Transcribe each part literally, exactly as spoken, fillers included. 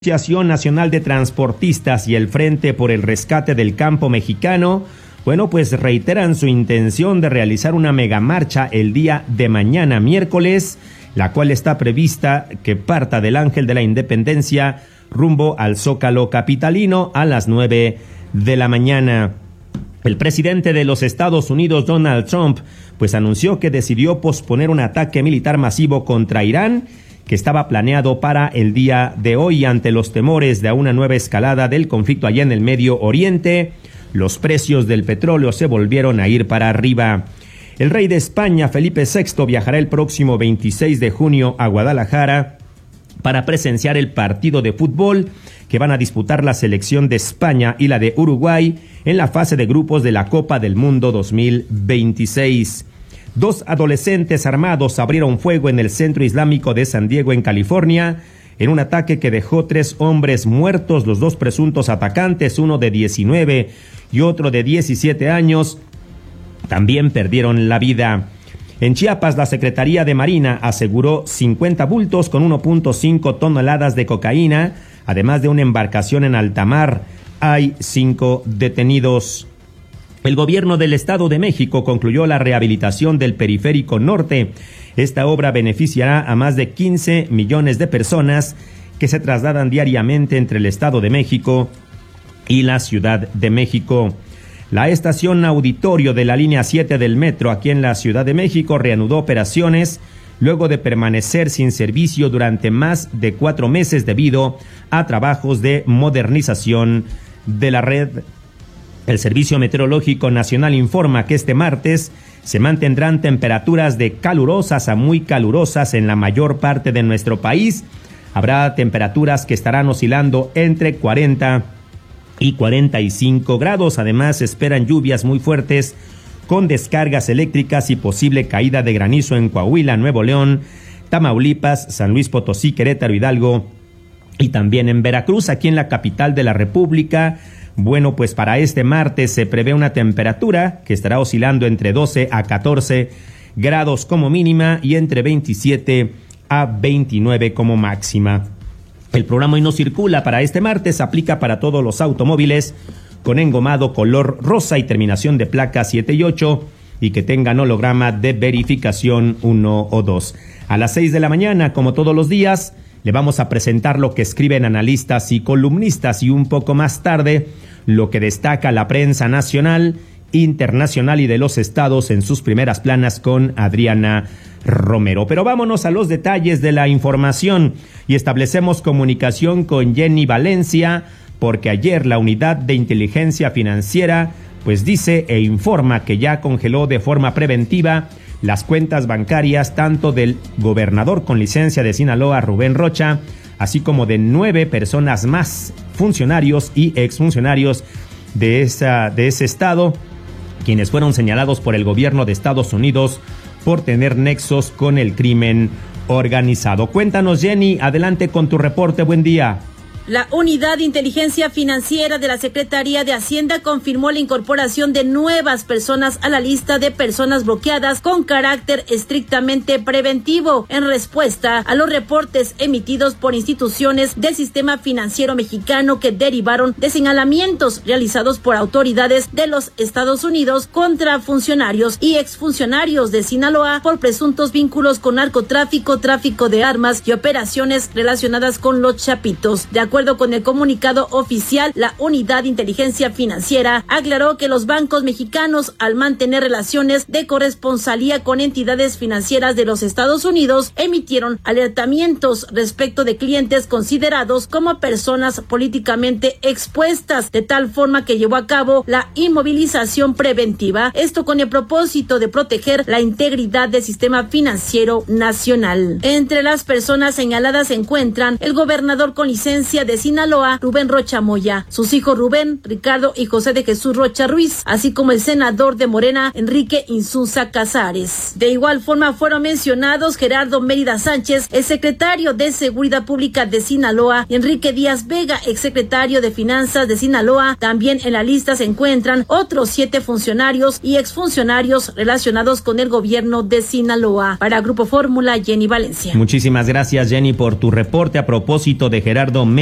La Asociación Nacional de Transportistas y el Frente por el Rescate del Campo Mexicano, bueno, pues reiteran su intención de realizar una megamarcha el día de mañana, miércoles, la cual está prevista que parta del Ángel de la Independencia rumbo al Zócalo capitalino a las nueve de la mañana. El presidente de los Estados Unidos, Donald Trump, pues anunció que decidió posponer un ataque militar masivo contra Irán, que estaba planeado para el día de hoy ante los temores de una nueva escalada del conflicto allá en el Medio Oriente. Los precios del petróleo se volvieron a ir para arriba. El rey de España, Felipe sexto, viajará el próximo veintiséis de junio a Guadalajara para presenciar el partido de fútbol que van a disputar la selección de España y la de Uruguay en la fase de grupos de la Copa del Mundo dos mil veintiséis. Dos adolescentes armados abrieron fuego en el Centro Islámico de San Diego, en California, en un ataque que dejó tres hombres muertos. Los dos presuntos atacantes, uno de diecinueve y otro de diecisiete años, también perdieron la vida. En Chiapas, la Secretaría de Marina aseguró cincuenta bultos con uno punto cinco toneladas de cocaína, además de una embarcación en alta mar. Hay cinco detenidos. El gobierno del Estado de México concluyó la rehabilitación del Periférico Norte. Esta obra beneficiará a más de quince millones de personas que se trasladan diariamente entre el Estado de México y la Ciudad de México. La estación Auditorio de la línea siete del metro aquí en la Ciudad de México reanudó operaciones luego de permanecer sin servicio durante más de cuatro meses debido a trabajos de modernización de la red. El Servicio Meteorológico Nacional informa que este martes se mantendrán temperaturas de calurosas a muy calurosas en la mayor parte de nuestro país. Habrá temperaturas que estarán oscilando entre cuarenta y cuarenta y cinco grados. Además, se esperan lluvias muy fuertes con descargas eléctricas y posible caída de granizo en Coahuila, Nuevo León, Tamaulipas, San Luis Potosí, Querétaro, Hidalgo y también en Veracruz, aquí en la capital de la República. Bueno, pues para este martes se prevé una temperatura que estará oscilando entre doce a catorce grados como mínima y entre veintisiete a veintinueve como máxima. El programa Hoy No Circula para este martes aplica para todos los automóviles con engomado color rosa y terminación de placa siete y ocho y que tengan holograma de verificación uno o dos. A las seis de la mañana, como todos los días, le vamos a presentar lo que escriben analistas y columnistas y un poco más tarde lo que destaca la prensa nacional, internacional y de los estados en sus primeras planas con Adriana Romero. Pero vámonos a los detalles de la información y establecemos comunicación con Jenny Valencia porque ayer la Unidad de Inteligencia Financiera pues dice e informa que ya congeló de forma preventiva las cuentas bancarias tanto del gobernador con licencia de Sinaloa, Rubén Rocha, así como de nueve personas más, funcionarios y exfuncionarios de, esa, de ese estado, quienes fueron señalados por el gobierno de Estados Unidos por tener nexos con el crimen organizado. Cuéntanos, Jenny, adelante con tu reporte, buen día. La Unidad de Inteligencia Financiera de la Secretaría de Hacienda confirmó la incorporación de nuevas personas a la lista de personas bloqueadas con carácter estrictamente preventivo en respuesta a los reportes emitidos por instituciones del sistema financiero mexicano que derivaron de señalamientos realizados por autoridades de los Estados Unidos contra funcionarios y exfuncionarios de Sinaloa por presuntos vínculos con narcotráfico, tráfico de armas y operaciones relacionadas con los Chapitos. De acuerdo con el comunicado oficial, la Unidad de Inteligencia Financiera aclaró que los bancos mexicanos, al mantener relaciones de corresponsalía con entidades financieras de los Estados Unidos, emitieron alertamientos respecto de clientes considerados como personas políticamente expuestas, de tal forma que llevó a cabo la inmovilización preventiva, esto con el propósito de proteger la integridad del sistema financiero nacional. Entre las personas señaladas se encuentran el gobernador con licencia de Sinaloa, Rubén Rocha Moya, sus hijos Rubén, Ricardo y José de Jesús Rocha Ruiz, así como el senador de Morena, Enrique Insunza Casares. De igual forma fueron mencionados Gerardo Mérida Sánchez, el secretario de Seguridad Pública de Sinaloa, y Enrique Díaz Vega, exsecretario de Finanzas de Sinaloa. También en la lista se encuentran otros siete funcionarios y exfuncionarios relacionados con el gobierno de Sinaloa. Para Grupo Fórmula, Jenny Valencia. Muchísimas gracias, Jenny, por tu reporte a propósito de Gerardo Mérida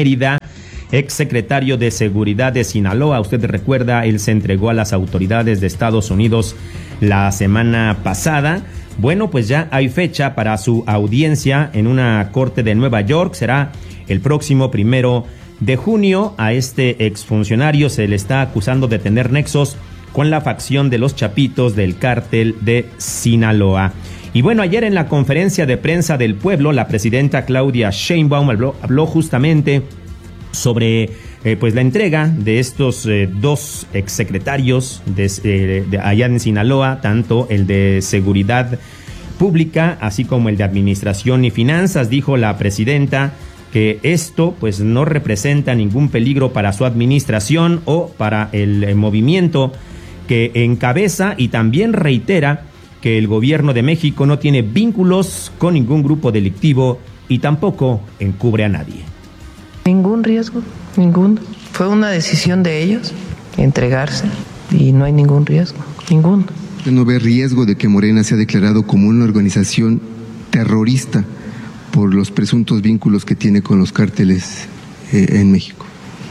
Mérida, exsecretario de Seguridad de Sinaloa. Usted recuerda, él se entregó a las autoridades de Estados Unidos la semana pasada. Bueno, pues ya hay fecha para su audiencia en una corte de Nueva York. Será el próximo primero de junio. A este exfuncionario se le está acusando de tener nexos con la facción de los Chapitos del cártel de Sinaloa. Y bueno, ayer en la conferencia de prensa del pueblo, la presidenta Claudia Sheinbaum habló, habló justamente sobre eh, pues la entrega de estos eh, dos exsecretarios de, eh, de allá en Sinaloa, tanto el de Seguridad Pública, así como el de Administración y Finanzas. Dijo la presidenta que esto pues no representa ningún peligro para su administración o para el, el movimiento que encabeza, y también reitera que el gobierno de México no tiene vínculos con ningún grupo delictivo y tampoco encubre a nadie. Ningún riesgo, ninguno. Fue una decisión de ellos entregarse y no hay ningún riesgo, ninguno. ¿Usted no ve riesgo de que Morena sea declarado como una organización terrorista por los presuntos vínculos que tiene con los cárteles eh, en México?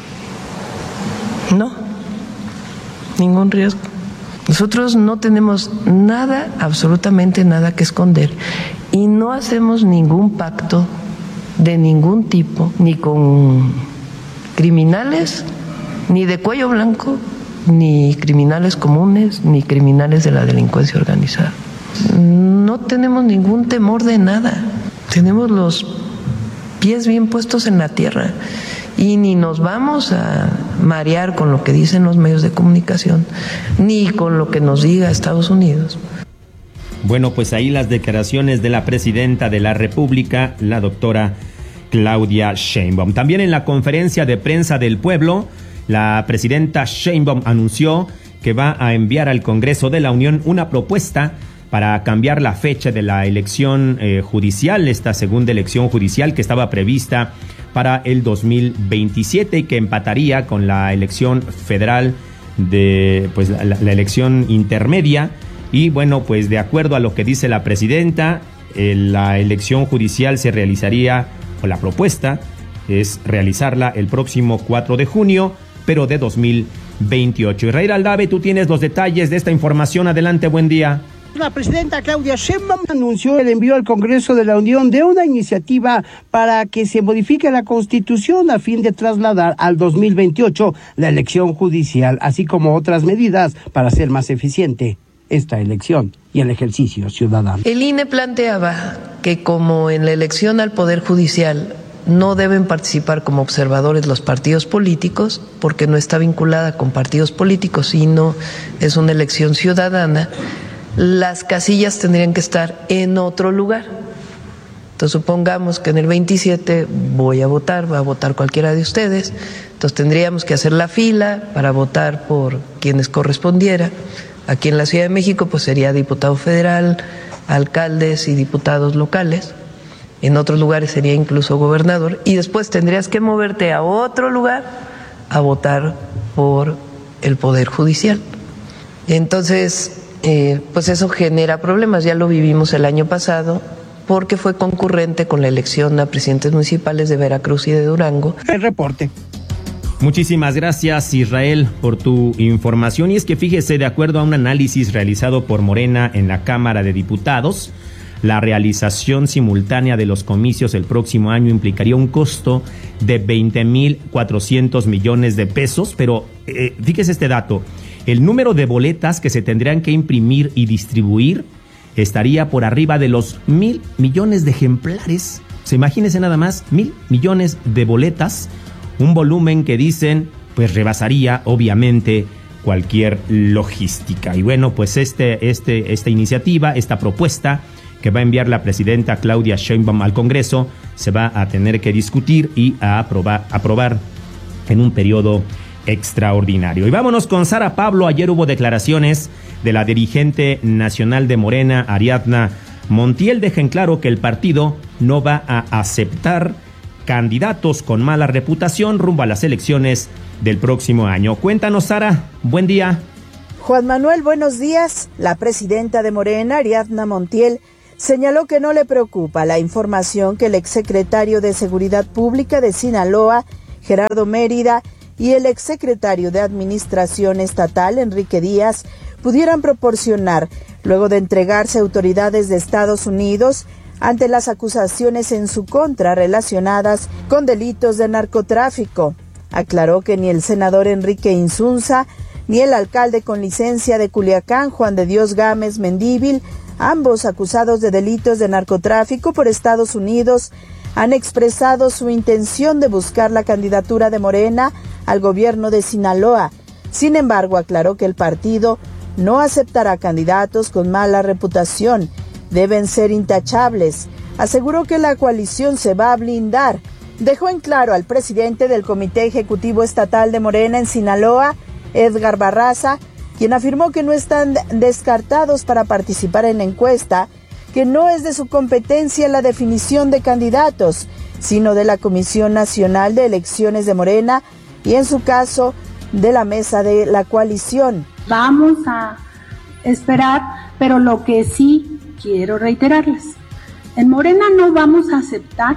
No, ningún riesgo. Nosotros no tenemos nada, absolutamente nada que esconder, y no hacemos ningún pacto de ningún tipo, ni con criminales, ni de cuello blanco, ni criminales comunes, ni criminales de la delincuencia organizada. No tenemos ningún temor de nada. Tenemos los pies bien puestos en la tierra y ni nos vamos a marear con lo que dicen los medios de comunicación, ni con lo que nos diga Estados Unidos. Bueno, pues ahí las declaraciones de la presidenta de la República, la doctora Claudia Sheinbaum. También en la conferencia de prensa del pueblo, la presidenta Sheinbaum anunció que va a enviar al Congreso de la Unión una propuesta para cambiar la fecha de la elección eh, judicial, esta segunda elección judicial que estaba prevista para el dos mil veintisiete y que empataría con la elección federal, de pues la, la elección intermedia. Y bueno, pues de acuerdo a lo que dice la presidenta, eh, la elección judicial se realizaría, o la propuesta es realizarla el próximo cuatro de junio, pero de dos mil veintiocho. Israel Aldave, tú tienes los detalles de esta información. Adelante, buen día. La presidenta Claudia Sheinbaum anunció el envío al Congreso de la Unión de una iniciativa para que se modifique la Constitución a fin de trasladar al dos mil veintiocho la elección judicial, así como otras medidas para hacer más eficiente esta elección y el ejercicio ciudadano. El I N E planteaba que como en la elección al Poder Judicial no deben participar como observadores los partidos políticos, porque no está vinculada con partidos políticos, sino es una elección ciudadana, las casillas tendrían que estar en otro lugar. Entonces supongamos que en el veintisiete voy a votar, va a votar cualquiera de ustedes, entonces tendríamos que hacer la fila para votar por quienes correspondiera. Aquí en la Ciudad de México pues sería diputado federal, alcaldes y diputados locales. En otros lugares sería incluso gobernador, y después tendrías que moverte a otro lugar a votar por el Poder Judicial. Entonces, eh, pues eso genera problemas, ya lo vivimos el año pasado, porque fue concurrente con la elección a presidentes municipales de Veracruz y de Durango. El reporte. Muchísimas gracias, Israel, por tu información. Y es que fíjese, de acuerdo a un análisis realizado por Morena en la Cámara de Diputados, la realización simultánea de los comicios el próximo año implicaría un costo de veinte mil cuatrocientos millones de pesos, pero eh, fíjese este dato, el número de boletas que se tendrían que imprimir y distribuir estaría por arriba de los mil millones de ejemplares. Se imagínense nada más, mil millones de boletas, un volumen que dicen pues rebasaría obviamente cualquier logística. Y bueno, pues este, este, esta iniciativa, esta propuesta que va a enviar la presidenta Claudia Sheinbaum al Congreso, se va a tener que discutir y a aprobar, aprobar en un periodo extraordinario. Y vámonos con Sara Pablo. Ayer hubo declaraciones de la dirigente nacional de Morena, Ariadna Montiel. Deja en claro que el partido no va a aceptar candidatos con mala reputación rumbo a las elecciones del próximo año. Cuéntanos, Sara, buen día. Juan Manuel, buenos días. La presidenta de Morena, Ariadna Montiel, señaló que no le preocupa la información que el exsecretario de Seguridad Pública de Sinaloa Gerardo Mérida y el exsecretario de Administración Estatal, Enrique Díaz, pudieran proporcionar, luego de entregarse a autoridades de Estados Unidos, ante las acusaciones en su contra relacionadas con delitos de narcotráfico. Aclaró que ni el senador Enrique Insunza ni el alcalde con licencia de Culiacán, Juan de Dios Gámez Mendívil, ambos acusados de delitos de narcotráfico por Estados Unidos, han expresado su intención de buscar la candidatura de Morena al gobierno de Sinaloa. Sin embargo, aclaró que el partido no aceptará candidatos con mala reputación, deben ser intachables. Aseguró que la coalición se va a blindar. Dejó en claro al presidente del Comité Ejecutivo Estatal de Morena en Sinaloa, Edgar Barraza, quien afirmó que no están descartados para participar en la encuesta, que no es de su competencia la definición de candidatos, sino de la Comisión Nacional de Elecciones de Morena y, en su caso, de la mesa de la coalición. Vamos a esperar, pero lo que sí quiero reiterarles, en Morena no vamos a aceptar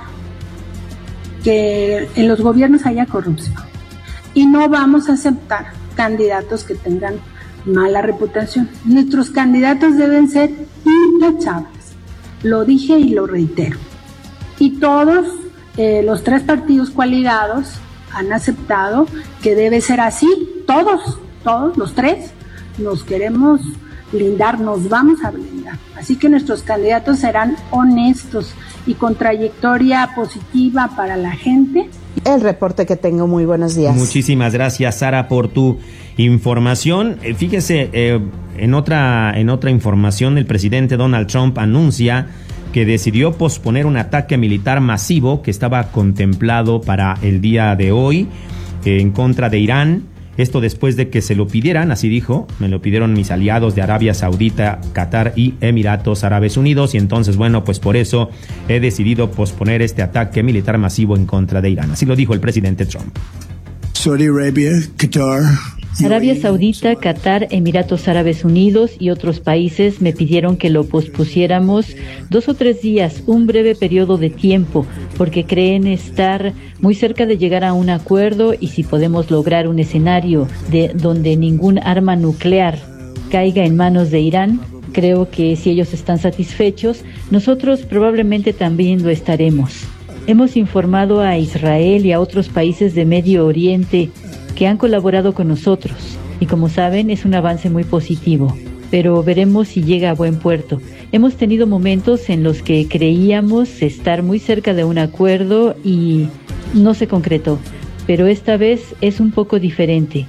que en los gobiernos haya corrupción y no vamos a aceptar candidatos que tengan mala reputación. Nuestros candidatos deben ser intachables. Lo dije y lo reitero. Y todos eh, los tres partidos coaligados han aceptado que debe ser así. Todos, todos los tres nos queremos blindar, nos vamos a blindar. Así que nuestros candidatos serán honestos y con trayectoria positiva para la gente. El reporte que tengo, muy buenos días. Muchísimas gracias, Sara, por tu información. Eh, fíjese, eh, en otra, en otra información, el presidente Donald Trump anuncia que decidió posponer un ataque militar masivo que estaba contemplado para el día de hoy eh, en contra de Irán. Esto después de que se lo pidieran, así dijo, me lo pidieron mis aliados de Arabia Saudita, Qatar y Emiratos Árabes Unidos, y entonces, bueno, pues por eso he decidido posponer este ataque militar masivo en contra de Irán. Así lo dijo el presidente Trump. Saudi Arabia, Qatar. Arabia Saudita, Qatar, Emiratos Árabes Unidos y otros países me pidieron que lo pospusiéramos dos o tres días, un breve periodo de tiempo, porque creen estar muy cerca de llegar a un acuerdo y si podemos lograr un escenario de donde ningún arma nuclear caiga en manos de Irán, creo que si ellos están satisfechos, nosotros probablemente también lo estaremos. Hemos informado a Israel y a otros países de Medio Oriente que han colaborado con nosotros y como saben es un avance muy positivo, pero veremos si llega a buen puerto. Hemos tenido momentos en los que creíamos estar muy cerca de un acuerdo y no se concretó, pero esta vez es un poco diferente.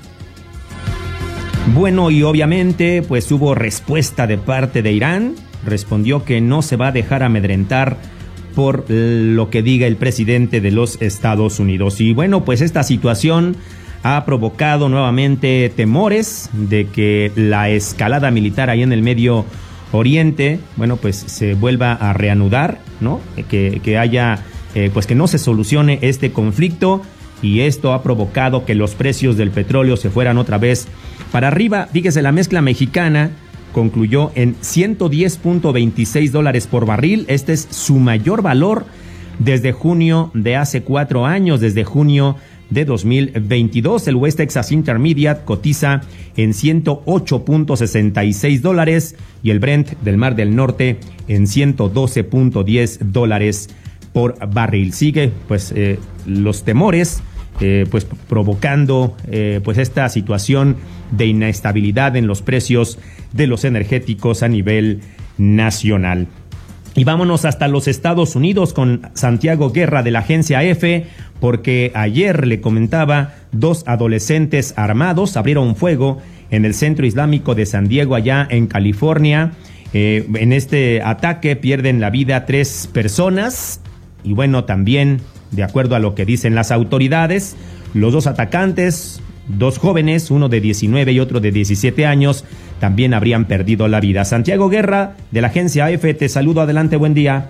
Bueno, y obviamente pues hubo respuesta de parte de Irán, respondió que no se va a dejar amedrentar por lo que diga el presidente de los Estados Unidos. Y bueno, pues esta situación ha provocado nuevamente temores de que la escalada militar ahí en el Medio Oriente, bueno, pues se vuelva a reanudar, ¿no? Que, que haya, eh, pues que no se solucione este conflicto, y esto ha provocado que los precios del petróleo se fueran otra vez para arriba. Fíjese, la mezcla mexicana concluyó en ciento diez punto veintiséis dólares por barril. Este es su mayor valor desde junio de hace cuatro años, desde junio de dos mil veintidós. El West Texas Intermediate cotiza en ciento ocho punto sesenta y seis dólares y el Brent del Mar del Norte en ciento doce punto diez dólares por barril. Sigue pues eh, los temores eh, pues provocando eh, pues esta situación de inestabilidad en los precios de los energéticos a nivel nacional. Y vámonos hasta los Estados Unidos con Santiago Guerra de la agencia EFE, porque ayer le comentaba, dos adolescentes armados abrieron fuego en el centro islámico de San Diego, allá en California. Eh, en este ataque pierden la vida tres personas y bueno, también, de acuerdo a lo que dicen las autoridades, los dos atacantes, dos jóvenes, uno de diecinueve y otro de diecisiete años, también habrían perdido la vida. Santiago Guerra, de la agencia EFE, te saludo, adelante, buen día.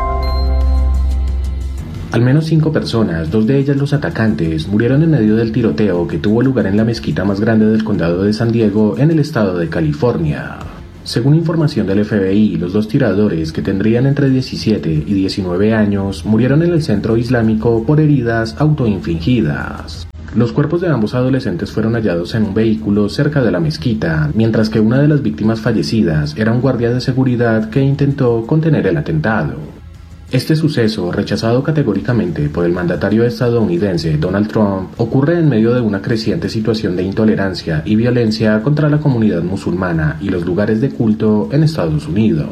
Al menos cinco personas, dos de ellas los atacantes, murieron en medio del tiroteo que tuvo lugar en la mezquita más grande del condado de San Diego, en el estado de California. Según información del F B I, los dos tiradores, que tendrían entre diecisiete y diecinueve años, murieron en el centro islámico por heridas autoinfligidas. Los cuerpos de ambos adolescentes fueron hallados en un vehículo cerca de la mezquita, mientras que una de las víctimas fallecidas era un guardia de seguridad que intentó contener el atentado. Este suceso, rechazado categóricamente por el mandatario estadounidense Donald Trump, ocurre en medio de una creciente situación de intolerancia y violencia contra la comunidad musulmana y los lugares de culto en Estados Unidos.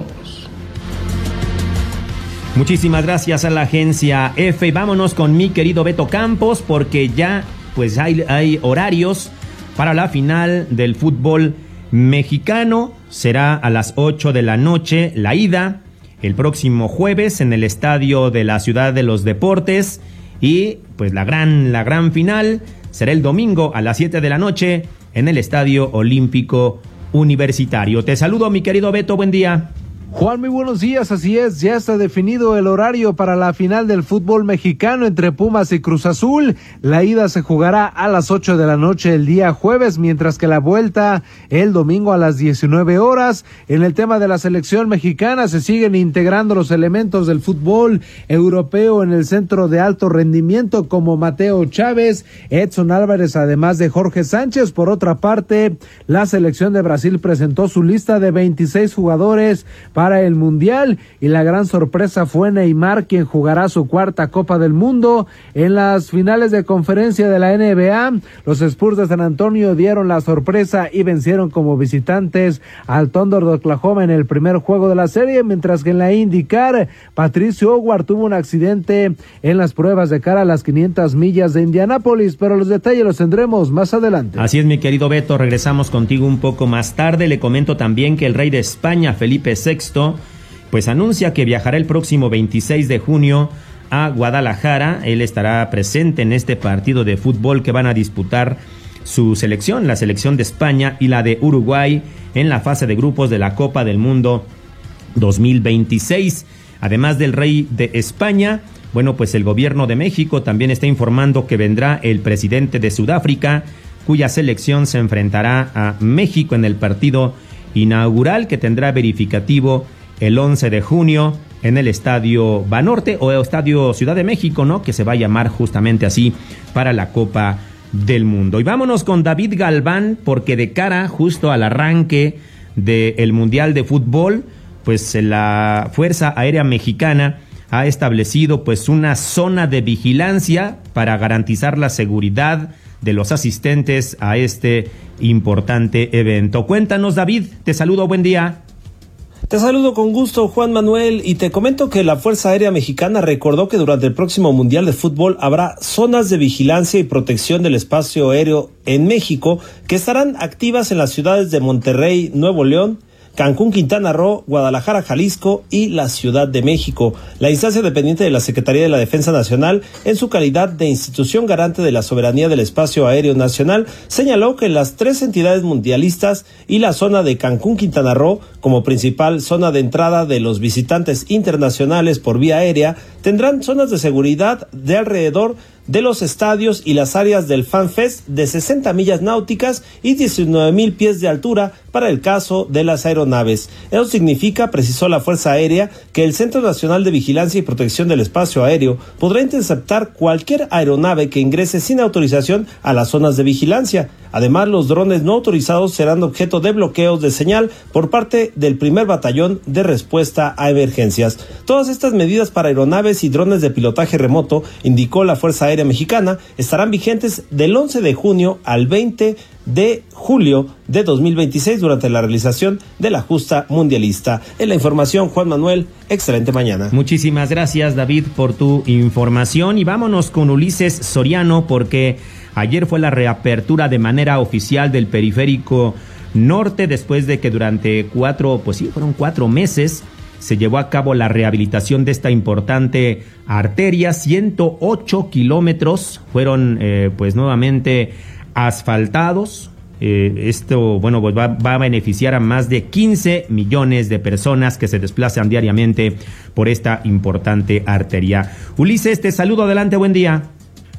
Muchísimas gracias a la agencia F. Vámonos con mi querido Beto Campos, porque ya pues hay, hay horarios para la final del fútbol mexicano. Será a las ocho de la noche la ida, el próximo jueves en el estadio de la Ciudad de los Deportes, y pues la gran, la gran final será el domingo a las siete de la noche en el Estadio Olímpico Universitario. Te saludo, mi querido Beto, buen día. Juan, muy buenos días, así es, ya está definido el horario para la final del fútbol mexicano entre Pumas y Cruz Azul. La ida se jugará a las ocho de la noche el día jueves, mientras que la vuelta el domingo a las diecinueve horas. En el tema de la selección mexicana se siguen integrando los elementos del fútbol europeo en el centro de alto rendimiento, como Mateo Chávez, Edson Álvarez, además de Jorge Sánchez. Por otra parte, la selección de Brasil presentó su lista de veintiséis jugadores para el Mundial, y la gran sorpresa fue Neymar, quien jugará su cuarta Copa del Mundo. En las finales de conferencia de la N B A, los Spurs de San Antonio dieron la sorpresa y vencieron como visitantes al Thunder de Oklahoma en el primer juego de la serie, mientras que en la IndyCar, Patricio Howard tuvo un accidente en las pruebas de cara a las quinientas millas de Indianápolis, pero los detalles los tendremos más adelante. Así es, mi querido Beto, regresamos contigo un poco más tarde. Le comento también que el rey de España, Felipe sexto, pues anuncia que viajará el próximo veintiséis de junio a Guadalajara. Él estará presente en este partido de fútbol que van a disputar su selección, la selección de España y la de Uruguay, en la fase de grupos de la Copa del Mundo dos mil veintiséis. Además del rey de España, bueno, pues el gobierno de México también está informando que vendrá el presidente de Sudáfrica, cuya selección se enfrentará a México en el partido inaugural que tendrá verificativo el once de junio en el Estadio Banorte, o Estadio Ciudad de México, ¿no?, que se va a llamar justamente así para la Copa del Mundo. Y vámonos con David Galván, porque de cara justo al arranque del Mundial de Fútbol, pues la Fuerza Aérea Mexicana ha establecido pues una zona de vigilancia para garantizar la seguridad de los asistentes a este importante evento. Cuéntanos, David, te saludo, buen día. Te saludo con gusto, Juan Manuel, y te comento que la Fuerza Aérea Mexicana recordó que durante el próximo Mundial de Fútbol habrá zonas de vigilancia y protección del espacio aéreo en México que estarán activas en las ciudades de Monterrey, Nuevo León, Cancún, Quintana Roo, Guadalajara, Jalisco y la Ciudad de México. La instancia dependiente de la Secretaría de la Defensa Nacional, en su calidad de institución garante de la soberanía del espacio aéreo nacional, señaló que las tres entidades mundialistas y la zona de Cancún, Quintana Roo, como principal zona de entrada de los visitantes internacionales por vía aérea, tendrán zonas de seguridad de alrededor de los estadios y las áreas del FanFest de sesenta millas náuticas y diecinueve mil pies de altura para el caso de las aeronaves. Eso significa, precisó la Fuerza Aérea, que el Centro Nacional de Vigilancia y Protección del Espacio Aéreo podrá interceptar cualquier aeronave que ingrese sin autorización a las zonas de vigilancia. Además, los drones no autorizados serán objeto de bloqueos de señal por parte del primer batallón de respuesta a emergencias. Todas estas medidas para aeronaves y drones de pilotaje remoto, indicó la Fuerza Aérea Mexicana, estarán vigentes del once de junio al veinte de julio de dos mil veintiséis durante la realización de la justa mundialista. En la información, Juan Manuel, excelente mañana. Muchísimas gracias, David, por tu información, y vámonos con Ulises Soriano, porque ayer fue la reapertura de manera oficial del Periférico Norte, después de que durante cuatro, pues sí, fueron cuatro meses, se llevó a cabo la rehabilitación de esta importante arteria. ciento ocho kilómetros fueron eh, pues nuevamente asfaltados. Eh, esto, bueno, pues va, va a beneficiar a más de quince millones de personas que se desplazan diariamente por esta importante arteria. Ulises, te saludo, adelante, buen día.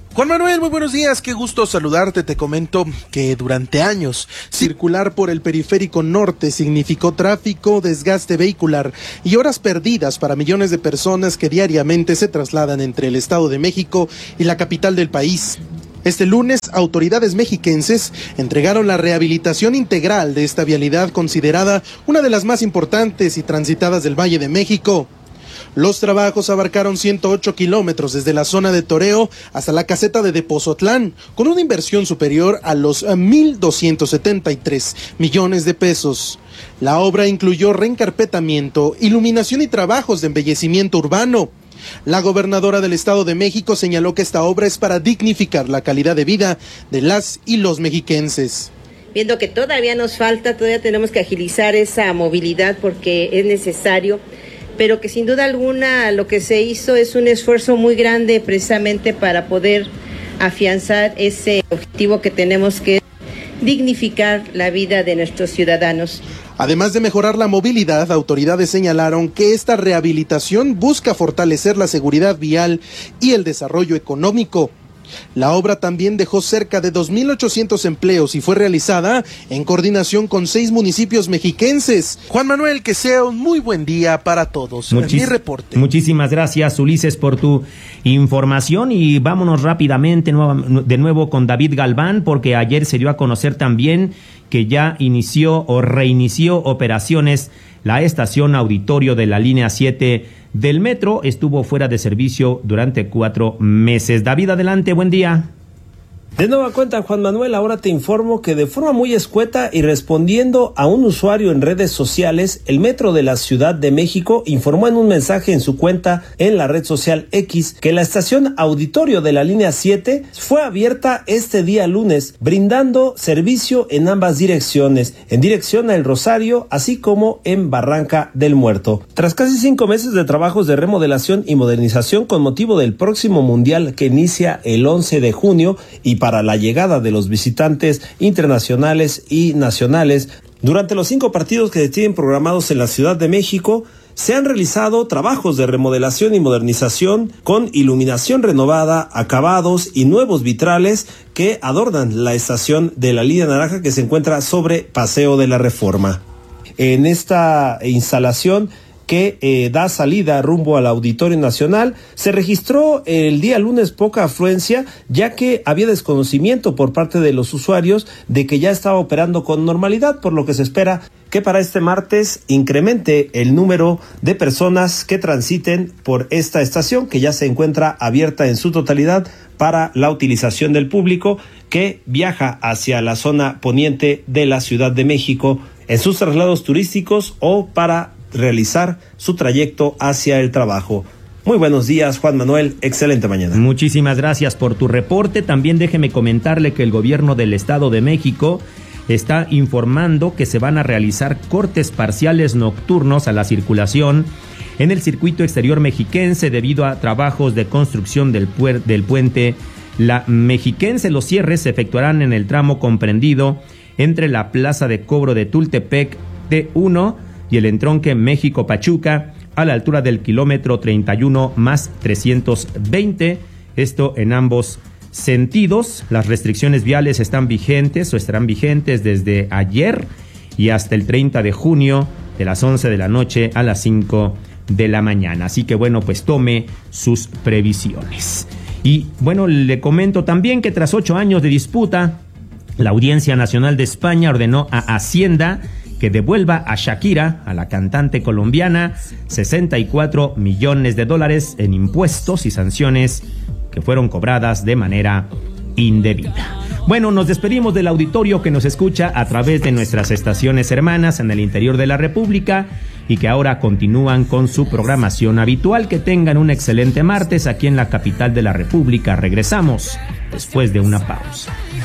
Juan Manuel, muy buenos días, qué gusto saludarte. Te comento que durante años circular por el periférico norte significó tráfico, desgaste vehicular y horas perdidas para millones de personas que diariamente se trasladan entre el Estado de México y la capital del país. Este lunes, autoridades mexiquenses entregaron la rehabilitación integral de esta vialidad considerada una de las más importantes y transitadas del Valle de México. Los trabajos abarcaron ciento ocho kilómetros desde la zona de Toreo hasta la caseta de Depozotlán, con una inversión superior a los mil doscientos setenta y tres millones de pesos. La obra incluyó reencarpetamiento, iluminación y trabajos de embellecimiento urbano. La gobernadora del Estado de México señaló que esta obra es para dignificar la calidad de vida de las y los mexiquenses. Viendo que todavía nos falta, todavía tenemos que agilizar esa movilidad porque es necesario, pero que sin duda alguna lo que se hizo es un esfuerzo muy grande precisamente para poder afianzar ese objetivo que tenemos, que es dignificar la vida de nuestros ciudadanos. Además de mejorar la movilidad, autoridades señalaron que esta rehabilitación busca fortalecer la seguridad vial y el desarrollo económico. La obra también dejó cerca de dos mil ochocientos empleos y fue realizada en coordinación con seis municipios mexiquenses. Juan Manuel, que sea un muy buen día para todos. Muchis- Mi reporte. Muchísimas gracias, Ulises, por tu información, y vámonos rápidamente nueva- de nuevo con David Galván, porque ayer se dio a conocer también que ya inició o reinició operaciones la estación auditorio de la línea siete del metro. Estuvo fuera de servicio durante cuatro meses. David, adelante, buen día. De nueva cuenta, Juan Manuel, ahora te informo que de forma muy escueta y respondiendo a un usuario en redes sociales, el Metro de la Ciudad de México informó en un mensaje en su cuenta en la red social X que la estación auditorio de la línea siete fue abierta este día lunes, brindando servicio en ambas direcciones, en dirección a El Rosario, así como en Barranca del Muerto. Tras casi cinco meses de trabajos de remodelación y modernización con motivo del próximo Mundial que inicia el once de junio y para la llegada de los visitantes internacionales y nacionales, durante los cinco partidos que se tienen programados en la Ciudad de México, se han realizado trabajos de remodelación y modernización con iluminación renovada, acabados y nuevos vitrales que adornan la estación de la línea naranja que se encuentra sobre Paseo de la Reforma. En esta instalación que eh, da salida rumbo al Auditorio Nacional, se registró el día lunes poca afluencia, ya que había desconocimiento por parte de los usuarios de que ya estaba operando con normalidad, por lo que se espera que para este martes incremente el número de personas que transiten por esta estación, que ya se encuentra abierta en su totalidad para la utilización del público que viaja hacia la zona poniente de la Ciudad de México en sus traslados turísticos o para realizar su trayecto hacia el trabajo. Muy buenos días, Juan Manuel, excelente mañana. Muchísimas gracias por tu reporte. También déjeme comentarle que el gobierno del Estado de México está informando que se van a realizar cortes parciales nocturnos a la circulación en el circuito exterior mexiquense debido a trabajos de construcción del, puer- del puente La Mexiquense. Los cierres se efectuarán en el tramo comprendido entre la plaza de cobro de Tultepec T uno y el entronque México-Pachuca a la altura del kilómetro treinta y uno más trescientos veinte, esto en ambos sentidos. Las restricciones viales están vigentes o estarán vigentes desde ayer y hasta el treinta de junio de las once de la noche a las cinco de la mañana. Así que bueno, pues tome sus previsiones. Y bueno, le comento también que tras ocho años de disputa, la Audiencia Nacional de España ordenó a Hacienda que devuelva a Shakira, a la cantante colombiana, sesenta y cuatro millones de dólares en impuestos y sanciones que fueron cobradas de manera indebida. Bueno, nos despedimos del auditorio que nos escucha a través de nuestras estaciones hermanas en el interior de la República y que ahora continúan con su programación habitual. Que tengan un excelente martes aquí en la capital de la República. Regresamos después de una pausa.